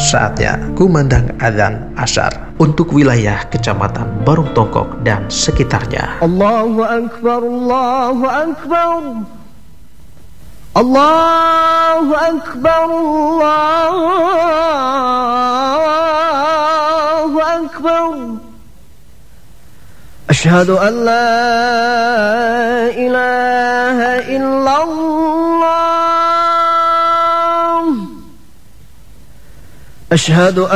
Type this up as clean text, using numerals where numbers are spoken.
saatnya kumandang adzan asar untuk wilayah Kecamatan Barung Tongkok dan sekitarnya. Allahu Akbar, Allahu Akbar, Allahu Akbar, Allahu Akbar. Asyhadu an la ilaha illallah. Asyhadu